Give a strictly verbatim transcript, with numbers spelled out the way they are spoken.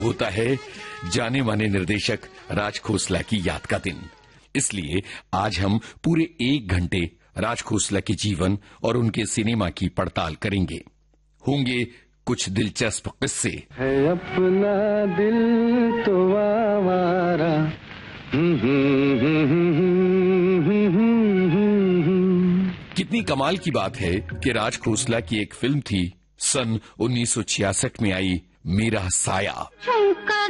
होता है जाने माने निर्देशक राज खोसला की याद का दिन। इसलिए आज हम पूरे एक घंटे राज खोसला के जीवन और उनके सिनेमा की पड़ताल करेंगे। होंगे कुछ दिलचस्प किस्से। है अपना दिल तो आवारा। कितनी कमाल की बात है कि राज खोसला की एक फिल्म थी सन उन्नीस सौ छियासठ में आई मेरा साया।